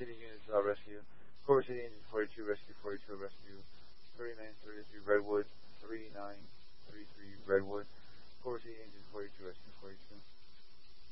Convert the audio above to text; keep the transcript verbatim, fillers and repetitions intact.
City units uh, rescue. Culver City engine forty-two rescue, forty-two rescue. thirty-nine thirty-three Redwood, thirty-nine thirty-three Redwood. Culver City engine forty-two rescue, forty-two.